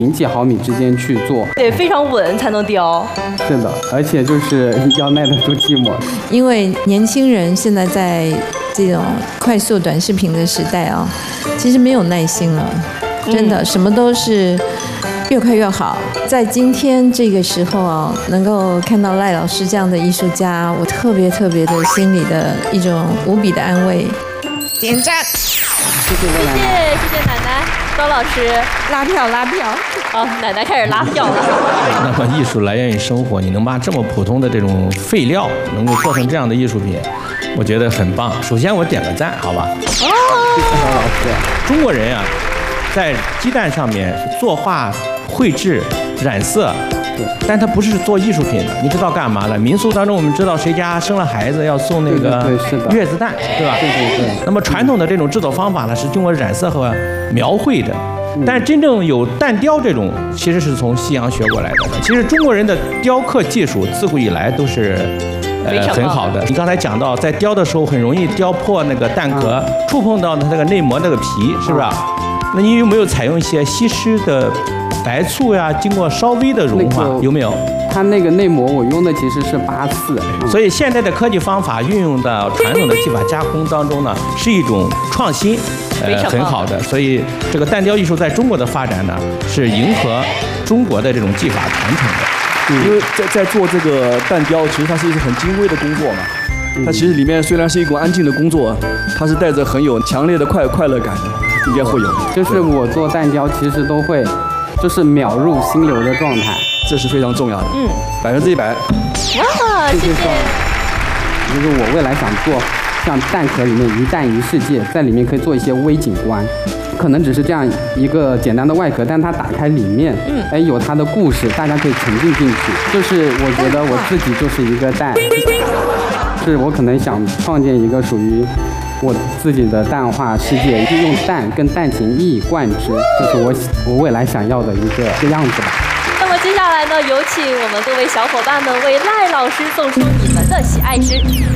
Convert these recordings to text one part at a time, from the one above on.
0几毫米之间去做， 对，非常稳才能雕。 是的，而且就是要耐得住寂寞。 因为年轻人现在在这种快速短视频的时代啊，其实没有耐心了，真的，什么都是越快越好。在今天这个时候啊，能够看到赖老师这样的艺术家，我特别的心里的一种无比的安慰。点赞， 谢谢奶奶，高老师拉票。 好，奶奶开始拉票了。 那么艺术来源于生活，你能把这么普通的这种废料能够做成这样的艺术品，我觉得很棒。首先我点个赞，好吧？ 谢谢高老师。 中国人啊，在鸡蛋上面作画、绘制、染色，但他不是做艺术品的。你知道干嘛的？民俗当中我们知道谁家生了孩子要送那个月子蛋，对吧？ 对。 那么传统的这种制作方法呢，是经过染色和描绘的。但真正有蛋雕这种，其实是从西洋学过来的。其实中国人的雕刻技术自古以来都是很好的。你刚才讲到，在雕的时候很容易雕破那个蛋壳，触碰到它那个内膜那个皮，是不是？那你有没有采用一些稀释的白醋呀，经过稍微的融化，有没有？ 它那个内膜我用的其实是8次， 所以现在的科技方法运用到传统的技法加工当中呢，是一种创新，很好的。所以这个蛋雕艺术在中国的发展呢，是迎合中国的这种技法传承的。 因为在做这个蛋雕，其实它是一个很精微的工作嘛。它其实里面虽然是一个安静的工作，它是带着很有强烈的快乐感的，应该会有。 就是我做蛋雕，其实都会就是秒入心流的状态。 这是非常重要的，100%。 哇，谢谢。 就是我未来想做像蛋壳里面一蛋一世界，在里面可以做一些微景观，可能只是这样一个简单的外壳，但它打开里面，有它的故事，大家可以沉浸进去。就是我觉得我自己就是一个蛋，是我可能想创建一个属于我自己的蛋画世界，就用蛋跟蛋情一以贯之，就是我未来想要的一个样子吧。 那么接下来呢，有请我们各位小伙伴们为赖老师送出你们的喜爱诗。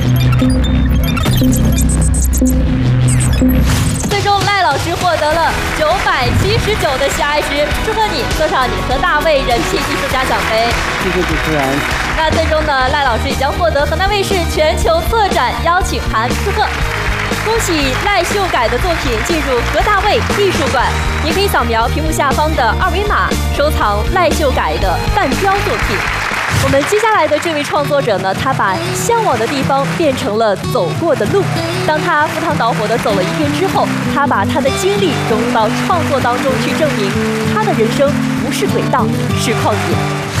最终赖老师获得了979的喜爱诗，祝贺你，送上你和大卫人气艺术家奖杯。 谢谢主持人。 那最终呢，赖老师也将获得河南卫视全球策展邀请函，祝贺！恭喜赖秀改的作品进入何大卫艺术馆，您可以扫描屏幕下方的2维码收藏赖秀改的蛋雕作品。我们接下来的这位创作者呢，他把向往的地方变成了走过的路。当他赴汤蹈火地走了一遍之后，他把他的经历融入到创作当中去，证明他的人生不是轨道，是旷野。